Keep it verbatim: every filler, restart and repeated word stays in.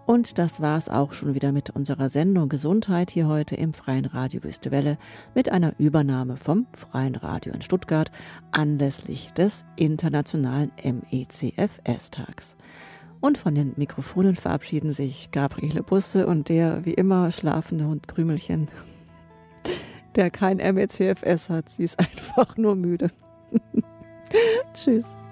Und das war es auch schon wieder mit unserer Sendung Gesundheit hier heute im Freien Radio Wüste Welle mit einer Übernahme vom Freien Radio in Stuttgart anlässlich des Internationalen M E C F S-Tags. Und von den Mikrofonen verabschieden sich Gabriele Busse und der wie immer schlafende Hund Krümelchen, der kein M E C F S hat. Sie ist einfach nur müde. Tschüss.